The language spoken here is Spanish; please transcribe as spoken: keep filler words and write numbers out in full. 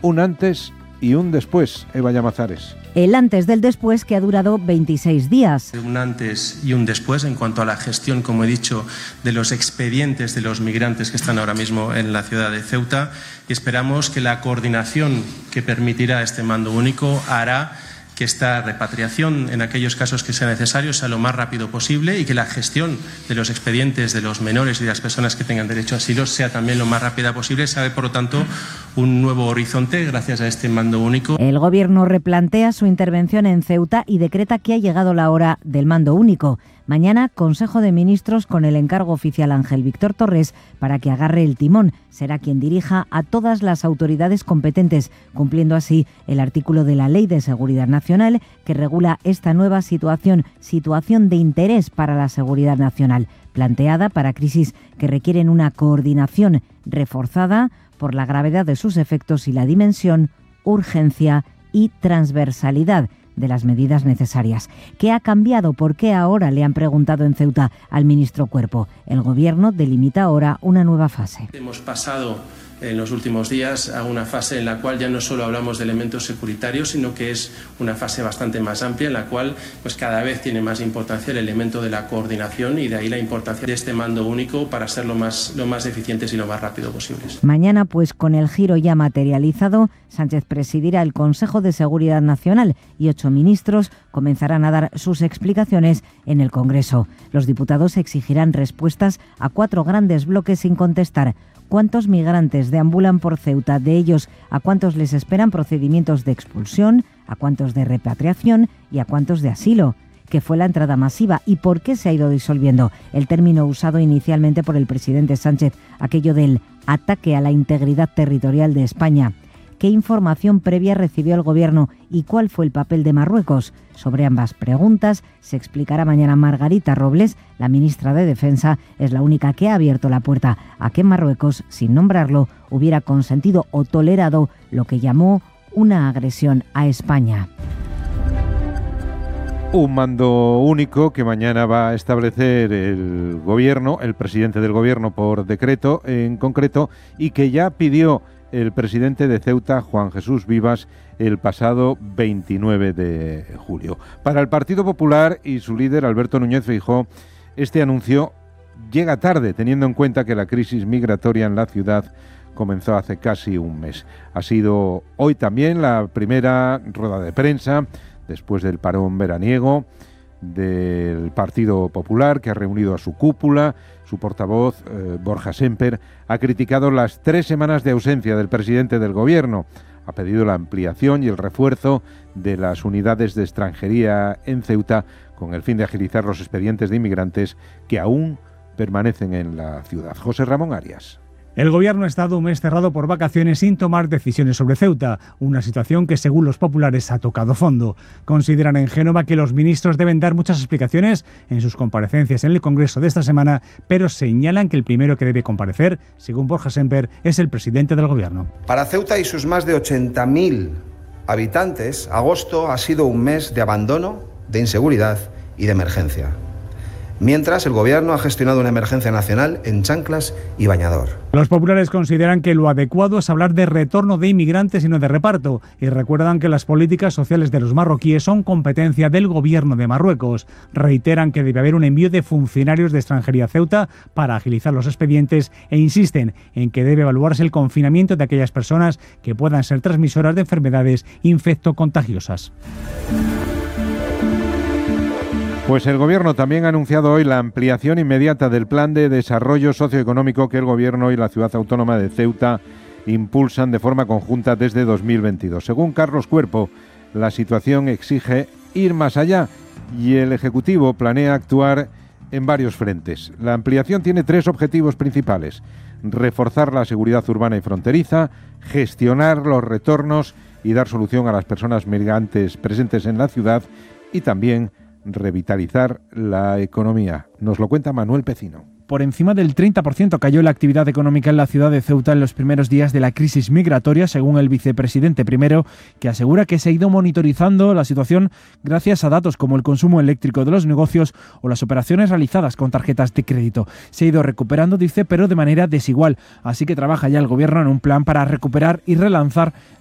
un antes y un después, Eva Llamazares. El antes del después, que ha durado veintiséis días. Un antes y un después en cuanto a la gestión, como he dicho, de los expedientes de los migrantes que están ahora mismo en la ciudad de Ceuta, y esperamos que la coordinación que permitirá este mando único hará que esta repatriación, en aquellos casos que sea necesario, sea lo más rápido posible, y que la gestión de los expedientes de los menores y de las personas que tengan derecho a asilo sea también lo más rápida posible. Se abre, por lo tanto, un nuevo horizonte gracias a este mando único. El Gobierno replantea su intervención en Ceuta y decreta que ha llegado la hora del mando único. Mañana, Consejo de Ministros con el encargo oficial Ángel Víctor Torres para que agarre el timón. Será quien dirija a todas las autoridades competentes, cumpliendo así el artículo de la Ley de Seguridad Nacional que regula esta nueva situación, situación de interés para la seguridad nacional, planteada para crisis que requieren una coordinación reforzada por la gravedad de sus efectos y la dimensión, urgencia y transversalidad de las medidas necesarias. ¿Qué ha cambiado? ¿Por qué ahora? Le han preguntado en Ceuta al ministro Cuerpo. El Gobierno delimita ahora una nueva fase. Hemos pasado en los últimos días a una fase en la cual ya no solo hablamos de elementos securitarios, sino que es una fase bastante más amplia en la cual pues cada vez tiene más importancia el elemento de la coordinación, y de ahí la importancia de este mando único para ser lo más, lo más eficientes y lo más rápido posibles. Mañana, pues con el giro ya materializado, Sánchez presidirá el Consejo de Seguridad Nacional y ocho ministros comenzarán a dar sus explicaciones en el Congreso. Los diputados exigirán respuestas a cuatro grandes bloques sin contestar. ¿Cuántos migrantes deambulan por Ceuta? De ellos, ¿a cuántos les esperan procedimientos de expulsión? ¿A cuántos de repatriación? ¿Y a cuántos de asilo? ¿Qué fue la entrada masiva? ¿Y por qué se ha ido disolviendo? El término usado inicialmente por el presidente Sánchez, aquello del ataque a la integridad territorial de España. ¿Qué información previa recibió el Gobierno y cuál fue el papel de Marruecos? Sobre ambas preguntas se explicará mañana Margarita Robles. La ministra de Defensa es la única que ha abierto la puerta a que Marruecos, sin nombrarlo, hubiera consentido o tolerado lo que llamó una agresión a España. Un mando único que mañana va a establecer el Gobierno, el presidente del Gobierno por decreto en concreto, y que ya pidió el presidente de Ceuta, Juan Jesús Vivas, el pasado veintinueve de julio. Para el Partido Popular y su líder, Alberto Núñez Feijóo, este anuncio llega tarde, teniendo en cuenta que la crisis migratoria en la ciudad comenzó hace casi un mes. Ha sido hoy también la primera rueda de prensa, después del parón veraniego, del Partido Popular, que ha reunido a su cúpula. Su portavoz, eh, Borja Semper, ha criticado las tres semanas de ausencia del presidente del Gobierno. Ha pedido la ampliación y el refuerzo de las unidades de extranjería en Ceuta con el fin de agilizar los expedientes de inmigrantes que aún permanecen en la ciudad. José Ramón Arias. El Gobierno ha estado un mes cerrado por vacaciones sin tomar decisiones sobre Ceuta, una situación que, según los populares, ha tocado fondo. Consideran en Génova que los ministros deben dar muchas explicaciones en sus comparecencias en el Congreso de esta semana, pero señalan que el primero que debe comparecer, según Borja Semper, es el presidente del Gobierno. Para Ceuta y sus más de ochenta mil habitantes, agosto ha sido un mes de abandono, de inseguridad y de emergencia. Mientras, el Gobierno ha gestionado una emergencia nacional en chanclas y bañador. Los populares consideran que lo adecuado es hablar de retorno de inmigrantes y no de reparto, y recuerdan que las políticas sociales de los marroquíes son competencia del Gobierno de Marruecos. Reiteran que debe haber un envío de funcionarios de extranjería a Ceuta para agilizar los expedientes e insisten en que debe evaluarse el confinamiento de aquellas personas que puedan ser transmisoras de enfermedades infectocontagiosas. Pues el Gobierno también ha anunciado hoy la ampliación inmediata del plan de desarrollo socioeconómico que el Gobierno y la ciudad autónoma de Ceuta impulsan de forma conjunta desde dos mil veintidós. Según Carlos Cuerpo, la situación exige ir más allá y el Ejecutivo planea actuar en varios frentes. La ampliación tiene tres objetivos principales: reforzar la seguridad urbana y fronteriza, gestionar los retornos y dar solución a las personas migrantes presentes en la ciudad, y también revitalizar la economía. Nos lo cuenta Manuel Pecino. Por encima del treinta por ciento cayó la actividad económica en la ciudad de Ceuta en los primeros días de la crisis migratoria, según el vicepresidente primero, que asegura que se ha ido monitorizando la situación gracias a datos como el consumo eléctrico de los negocios o las operaciones realizadas con tarjetas de crédito. Se ha ido recuperando, dice, pero de manera desigual. Así que trabaja ya el Gobierno en un plan para recuperar y relanzar